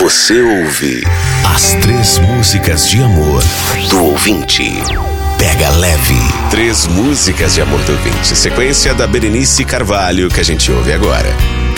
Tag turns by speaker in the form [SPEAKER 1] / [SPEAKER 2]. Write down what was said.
[SPEAKER 1] Você ouve
[SPEAKER 2] as 3 músicas de amor
[SPEAKER 1] do ouvinte.
[SPEAKER 2] Pega Leve.
[SPEAKER 1] 3 músicas de amor do ouvinte. Sequência da Berenice Carvalho que a gente ouve agora.